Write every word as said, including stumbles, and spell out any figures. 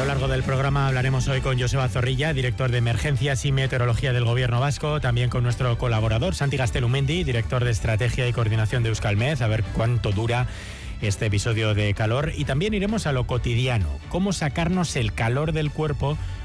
lo largo del programa hablaremos hoy con Joseba Zorrilla, director de Emergencias y Meteorología del Gobierno Vasco, también con nuestro colaborador Santi Gaztelumendi, director de Estrategia y Coordinación de Euskalmet, a ver cuánto dura este episodio de calor. Y también iremos a lo cotidiano, cómo sacarnos el calor del cuerpo